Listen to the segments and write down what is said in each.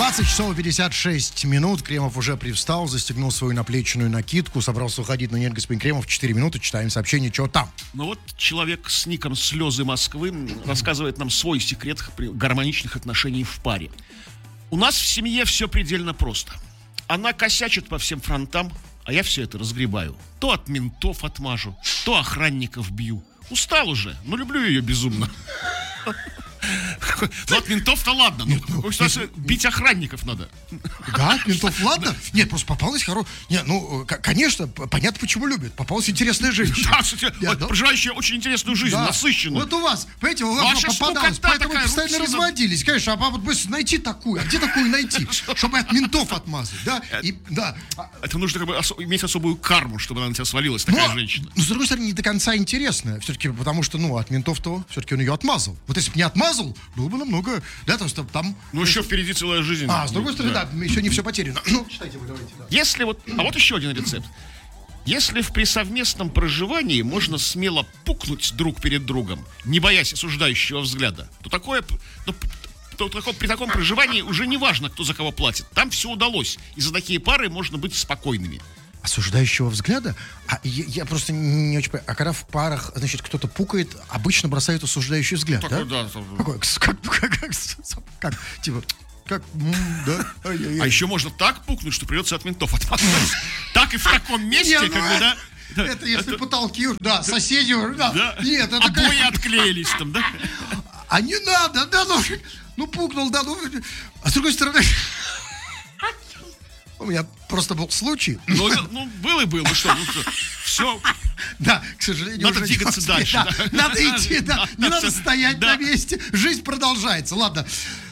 20 часов 56 минут. Кремов уже привстал, застегнул свою наплечную накидку, собрался уходить, но нет, господин Кремов, 4 минуты, читаем сообщение, что там. Ну вот человек с ником «Слезы Москвы» рассказывает нам свой секрет гармоничных отношений в паре. У нас в семье все предельно просто. Она косячит по всем фронтам, а я все это разгребаю. То от ментов отмажу, то охранников бью. Устал уже, но люблю ее безумно. Ну, от ментов-то ладно. Бить охранников надо. Да, от ментов ладно? Нет, просто попалась хорошая... Нет, ну, конечно, понятно, почему любят. Попалась интересная женщина. Да, кстати, проживающая очень интересную жизнь, насыщенную. Вот у вас, понимаете, у вас попадалось, поэтому вы постоянно разводились. Конечно, а вот быстро найти такую. А где такую найти? Чтобы от ментов отмазать, да? Это нужно иметь особую карму, чтобы она на тебя свалилась, такая женщина. Но, с другой стороны, не до конца интересная. Все-таки, потому что, от ментов-то все-таки он ее отмазал. Вот если бы не отмазал, было бы намного, да, там... Ну, еще впереди целая жизнь. С другой стороны, да, еще не все потеряно. Ну, читайте вы, давайте. Да. Если вот еще один рецепт. Если при совместном проживании можно смело пукнуть друг перед другом, не боясь осуждающего взгляда, то при таком проживании уже не важно, кто за кого платит. Там все удалось, и за такие пары можно быть спокойными. Осуждающего взгляда? Я просто не очень понимаю. А когда в парах, значит, кто-то пукает, обычно бросают осуждающий взгляд, такой, да? Да. Типа, да? А еще можно так пукнуть, что придется от ментов отмазаться. Так и в таком месте, да? Это если потолки, да, соседи, да. Нет, это... Обои отклеились там, да? А не надо, да, ну пукнул, да, а с другой стороны... У меня просто был случай. Ну, был и был. Что, все. Да, к сожалению, надо двигаться дальше. Да. Надо идти, да. Не надо стоять на месте. Жизнь продолжается. Ладно.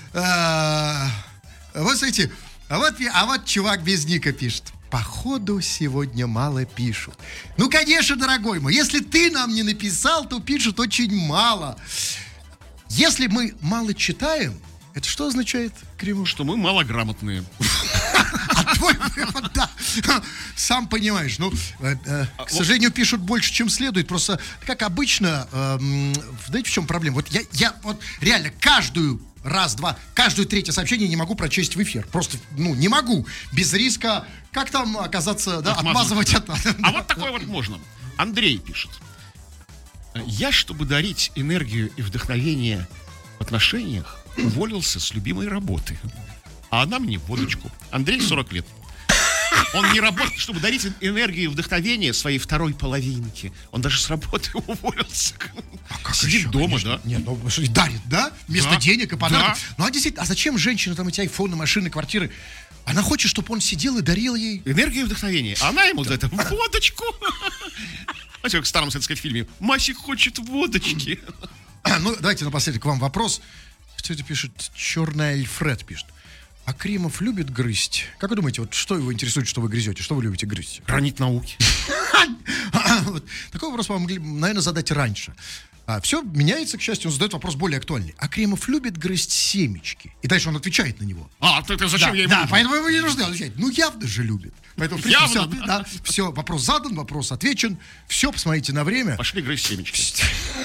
Вот смотрите. А вот чувак без ника пишет. Походу, сегодня мало пишут. Ну, конечно, дорогой мой. Если ты нам не написал, то пишут очень мало. Если мы мало читаем, это что означает, Кремов? Что мы малограмотные. А твой вывод, да. Сам понимаешь, к сожалению, пишут больше, чем следует. Просто, как обычно, знаете, в чем проблема? Вот я вот реально каждую третье сообщение не могу прочесть в эфир. Просто, не могу. Без риска, как там оказаться, да, отмазывать от... А вот такое вот можно. Андрей пишет. Я, чтобы дарить энергию и вдохновение в отношениях, уволился с любимой работы. А она мне водочку. Андрей, 40 лет. Он не работает, чтобы дарить энергию и вдохновение своей второй половинке. Он даже с работы уволился. Сидит еще? дома, Конечно. да? Нет, дарит, да? Вместо денег и подарков. Да. Ну, а действительно, а зачем женщина, там, эти айфоны, машины, квартиры? Она хочет, чтобы он сидел и дарил ей... Энергию и вдохновение. А она ему за это водочку. Знаете, как в старом советском фильме. Масик хочет водочки. Ну, давайте напоследок к вам вопрос. Кстати, пишет, черный Альфред пишет. А Кремов любит грызть? Как вы думаете, вот что его интересует, что вы грызете? Что вы любите грызть? Гранит науки. Такой вопрос вам могли, наверное, задать раньше. Все меняется, к счастью, он задает вопрос более актуальный. А Кремов любит грызть семечки? И дальше он отвечает на него. Это зачем я ему? Да, поэтому ему не нужно отвечать. Ну, явно же любит. Поэтому, явно, все, вопрос задан, вопрос отвечен. Все, посмотрите на время. Пошли грызть семечки.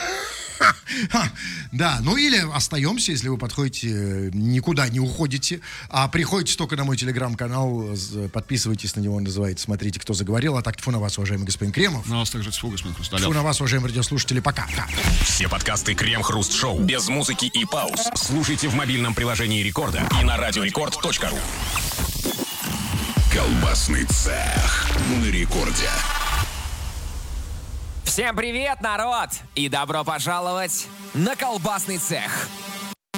Да, или остаемся, если вы подходите, никуда не уходите, а приходите только на мой телеграм-канал, подписывайтесь на него, он называется «Смотрите, кто заговорил». А так, тьфу на вас, уважаемый господин Кремов. На вас также тьфу, господин Хрусталев. Тьфу на вас, уважаемые радиослушатели, пока. Все подкасты Крем-Хруст-Шоу без музыки и пауз слушайте в мобильном приложении Рекорда и на радиорекорд.ру. Колбасный цех на Рекорде. Всем привет, народ! И добро пожаловать на Колбасный цех.